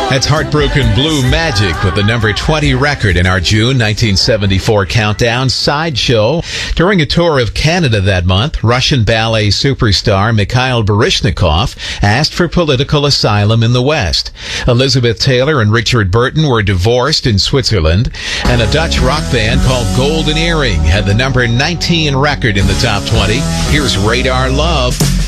That's Heartbroken Blue Magic with the number 20 record in our June 1974 countdown sideshow. During a tour of Canada that month, Russian ballet superstar Mikhail Baryshnikov asked for political asylum in the West. Elizabeth Taylor and Richard Burton were divorced in Switzerland, and a Dutch rock band called Golden Earring had the number 19 record in the top 20. Here's Radar Love.